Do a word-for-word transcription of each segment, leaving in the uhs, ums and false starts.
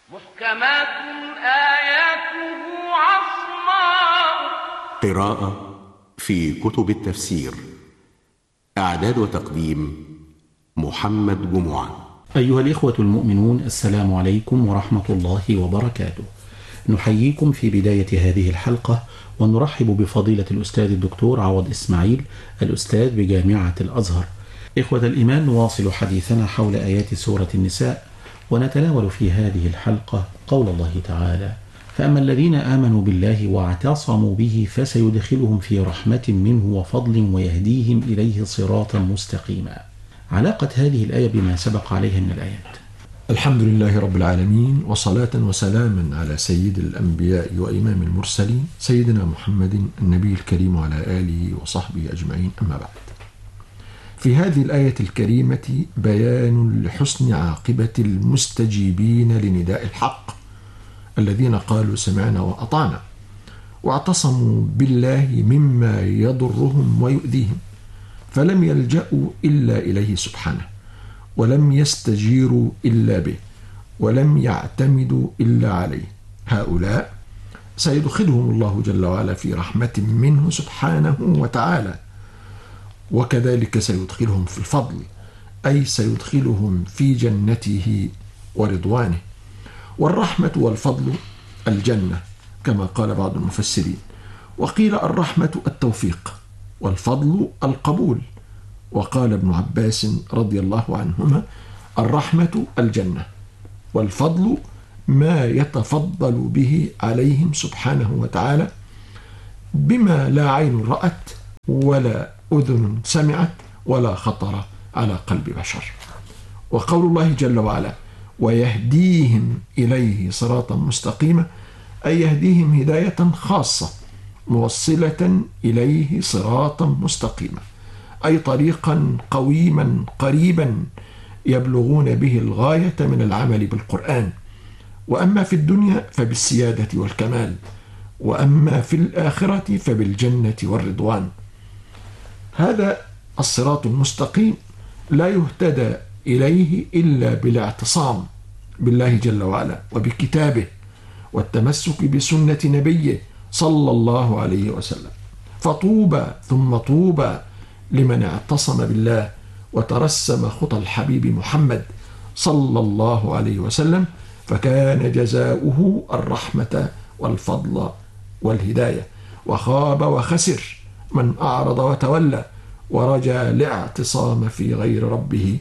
محكمات آياته عصماء. قراءة في كتب التفسير. إعداد وتقديم محمد جمعة. أيها الإخوة المؤمنون، السلام عليكم ورحمة الله وبركاته. نحييكم في بداية هذه الحلقة ونرحب بفضيلة الأستاذ الدكتور عوض إسماعيل، الأستاذ بجامعة الأزهر. إخوة الإيمان، نواصل حديثنا حول آيات سورة النساء، ونتناول في هذه الحلقة قول الله تعالى: فأما الذين آمنوا بالله واعتصموا به فسيدخلهم في رحمة منه وفضل ويهديهم إليه صراطا مستقيما. علاقة هذه الآية بما سبق عليها من الآيات. الحمد لله رب العالمين، وصلاة وسلاما على سيد الأنبياء وإمام المرسلين سيدنا محمد النبي الكريم وعلى آله وصحبه أجمعين، أما بعد. في هذه الآية الكريمة بيان لحسن عاقبة المستجيبين لنداء الحق الذين قالوا سمعنا وأطعنا واعتصموا بالله مما يضرهم ويؤذيهم، فلم يلجأوا إلا إليه سبحانه، ولم يستجيروا إلا به، ولم يعتمدوا إلا عليه. هؤلاء سيدخلهم الله جل وعلا في رحمة منه سبحانه وتعالى، وكذلك سيدخلهم في الفضل، أي سيدخلهم في جنته ورضوانه. والرحمة والفضل الجنة كما قال بعض المفسرين، وقيل الرحمة التوفيق والفضل القبول، وقال ابن عباس رضي الله عنهما: الرحمة الجنة والفضل ما يتفضل به عليهم سبحانه وتعالى بما لا عين رأت ولا أذن سمعت ولا خطر على قلب بشر. وقول الله جل وعلا: ويهديهم إليه صراطا مستقيما، أي يهديهم هداية خاصة موصلة إليه صراطا مستقيما، أي طريقا قويما قريبا يبلغون به الغاية من العمل بالقرآن. وأما في الدنيا فبالسيادة والكمال، وأما في الآخرة فبالجنة والرضوان. هذا الصراط المستقيم لا يهتدى إليه إلا بالاعتصام بالله جل وعلا وبكتابه والتمسك بسنة نبيه صلى الله عليه وسلم. فطوبى ثم طوبى لمن اعتصم بالله وترسم خطى الحبيب محمد صلى الله عليه وسلم، فكان جزاؤه الرحمة والفضل والهداية. وخاب وخسر من أعرض وتولى ورجى الاعتصام في غير ربه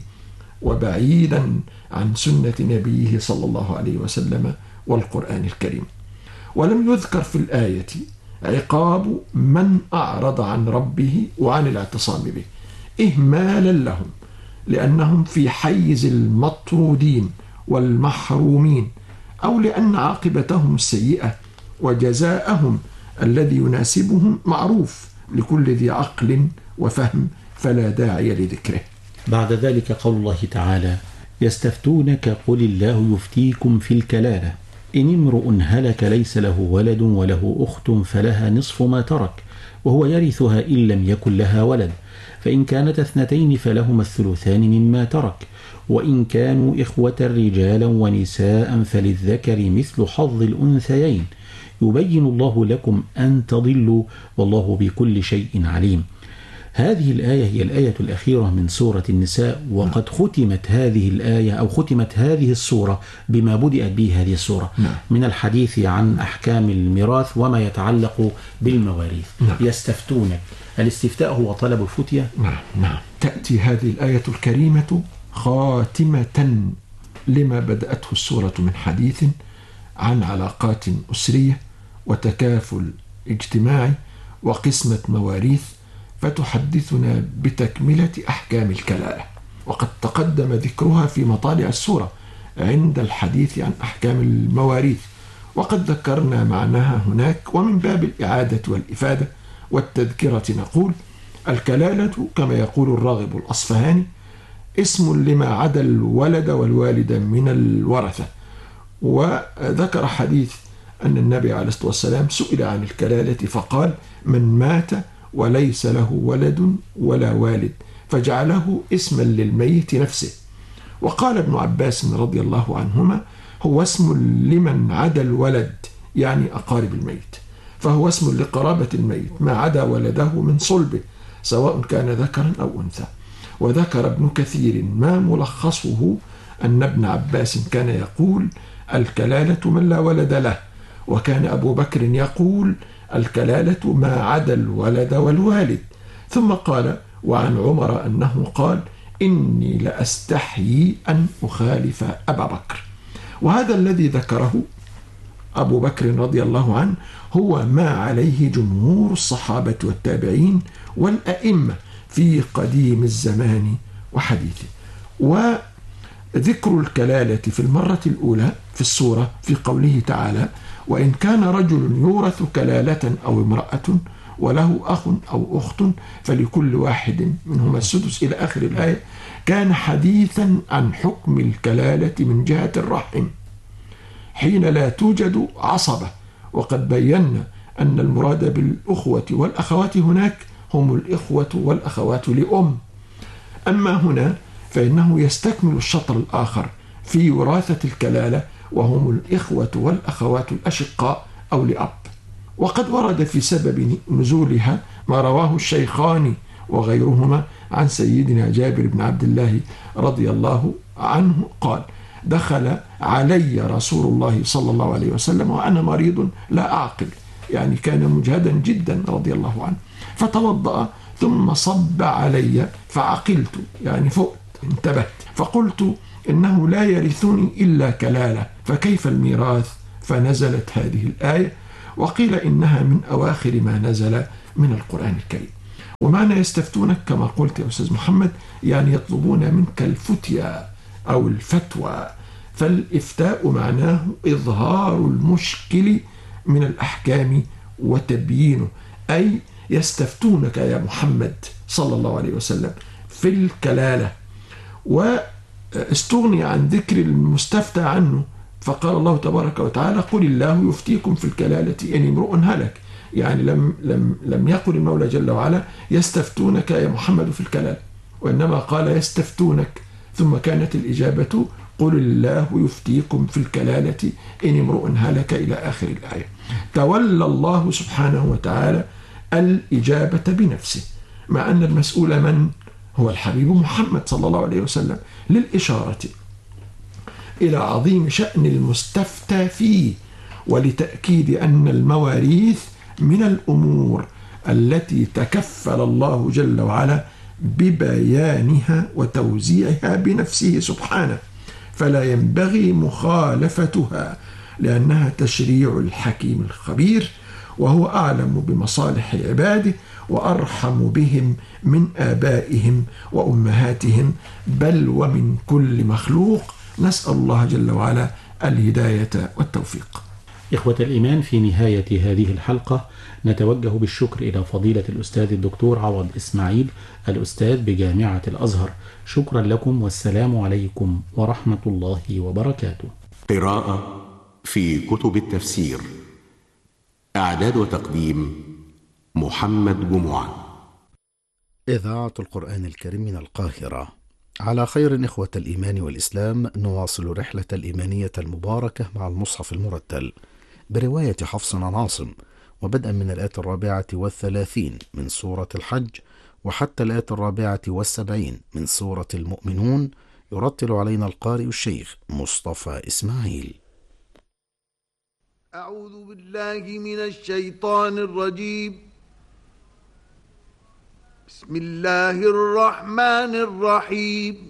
وبعيدا عن سنة نبيه صلى الله عليه وسلم والقرآن الكريم. ولم يذكر في الآية عقاب من أعرض عن ربه وعن الاعتصام به إهمالا لهم، لأنهم في حيز المطرودين والمحرومين، أو لأن عاقبتهم السيئة وجزاءهم الذي يناسبهم معروف لكل ذي عقل وفهم، فلا داعي لذكره. بعد ذلك قول الله تعالى: يستفتونك قل الله يفتيكم في الكلالة إن امرؤ هلك ليس له ولد وله أخت فلها نصف ما ترك وهو يرثها إن لم يكن لها ولد، فإن كانت اثنتين فلهما الثلثان مما ترك، وإن كانوا إخوة رجالا ونساء فللذكر مثل حظ الأنثيين، يبين الله لكم أن تضلوا والله بكل شيء عليم. هذه الآية هي الآية الأخيرة من سورة النساء، وقد ختمت هذه الآية أو ختمت هذه السورة بما بدأت به هذه السورة من الحديث عن أحكام الميراث وما يتعلق بالمواريث. يستفتونك، الاستفتاء هو طلب الفتية. نعم نعم. تأتي هذه الآية الكريمة خاتمة لما بدأته السورة من حديث عن علاقات أسرية وتكافل اجتماعي وقسمة مواريث، فتحدثنا بتكملة أحكام الكلالة، وقد تقدم ذكرها في مطالع السورة عند الحديث عن أحكام المواريث، وقد ذكرنا معناها هناك. ومن باب الإعادة والإفادة والتذكرة نقول: الكلالة كما يقول الراغب الأصفهاني اسم لما عدا الولد والوالد من الورثة. وذكر حديث أن النبي عليه الصلاة والسلام سئل عن الكلالة فقال: من مات وليس له ولد ولا والد، فجعله اسما للميت نفسه. وقال ابن عباس رضي الله عنهما: هو اسم لمن عدا الولد يعني أقارب الميت، فهو اسم لقرابة الميت ما عدا ولده من صلبه سواء كان ذكرا أو أنثى. وذكر ابن كثير ما ملخصه أن ابن عباس كان يقول الكلالة من لا ولد له، وكان أبو بكر يقول الكلالة ما عدا الولد والوالد. ثم قال وعن عمر أنه قال إني لأستحيي أن أخالف أبا بكر. وهذا الذي ذكره أبو بكر رضي الله عنه هو ما عليه جمهور الصحابة والتابعين والأئمة في قديم الزمان وحديثه. وذكر الكلالة في المرة الأولى في السورة في قوله تعالى وإن كان رجل يورث كلالة أو امرأة وله أخ أو أخت فلكل واحد منهما السدس إلى آخر الآية، كان حديثا عن حكم الكلالة من جهة الرحم حين لا توجد عصبة. وقد بينا أن المراد بالأخوة والأخوات هناك هم الإخوة والأخوات لأم. أما هنا فإنه يستكمل الشطر الآخر في وراثة الكلالة وهم الإخوة والأخوات الأشقاء أو لأب. وقد ورد في سبب نزولها ما رواه الشيخان وغيرهما عن سيدنا جابر بن عبد الله رضي الله عنه قال دخل علي رسول الله صلى الله عليه وسلم وأنا مريض لا أعقل، يعني كان مجهدا جدا رضي الله عنه، فتوضأ ثم صب علي فعقلت، يعني فقت انتبهت، فقلت إنه لا يرثني إلا كلالة فكيف الميراث؟ فنزلت هذه الآية، وقيل إنها من أواخر ما نزل من القرآن الكريم. ومعنى يستفتونك كما قلت يا أستاذ محمد يعني يطلبون منك الفتيا أو الفتوى، فالإفتاء معناه إظهار المشكل من الأحكام وتبيينه، أي يستفتونك يا محمد صلى الله عليه وسلم في الكلالة. واستغني عن ذكر المستفتى عنه فقال الله تبارك وتعالى قل الله يفتيكم في الكلالة إن امرؤ هلك، يعني لم, لم, لم يقل المولى جل وعلا يستفتونك يا محمد في الكلالة، وإنما قال يستفتونك، ثم كانت الإجابة قل الله يفتيكم في الكلالة إن امرؤ هلك إلى آخر الآية. تولى الله سبحانه وتعالى الإجابة بنفسه، مع أن المسؤول من هو الحبيب محمد صلى الله عليه وسلم، للإشارة إلى عظيم شأن المستفتى فيه، ولتأكيد أن المواريث من الأمور التي تكفل الله جل وعلا ببيانها وتوزيعها بنفسه سبحانه، فلا ينبغي مخالفتها لأنها تشريع الحكيم الخبير، وهو أعلم بمصالح عباده وأرحم بهم من آبائهم وأمهاتهم بل ومن كل مخلوق. نسأل الله جل وعلا الهداية والتوفيق. إخوة الإيمان، في نهاية هذه الحلقة نتوجه بالشكر إلى فضيلة الأستاذ الدكتور عوض إسماعيل الأستاذ بجامعة الأزهر. شكرا لكم والسلام عليكم ورحمة الله وبركاته. قراءة في كتب التفسير. إعداد وتقديم محمد جمعة. إذاعة القرآن الكريم من القاهرة. على خير إخوة الإيمان والإسلام، نواصل رحلة الإيمانية المباركة مع المصحف المرتل برواية حفص عن عاصم، وبدءا من الآية الرابعة والثلاثين من سورة الحج وحتى الآية الرابعة والسبعين من سورة المؤمنون، يرتل علينا القارئ الشيخ مصطفى إسماعيل. أعوذ بالله من الشيطان الرجيم. بسم الله الرحمن الرحيم.